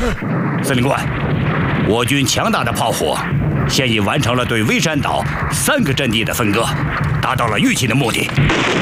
司令官，我军强大的炮火现已完成了对微山岛3个阵地的分割，达到了预期的目的。